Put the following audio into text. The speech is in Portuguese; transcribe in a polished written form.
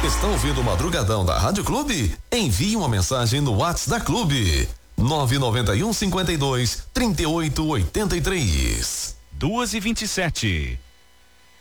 Está ouvindo o Madrugadão da Rádio Clube? Envie uma mensagem no WhatsApp da Clube. 991 52 3883. 2h27.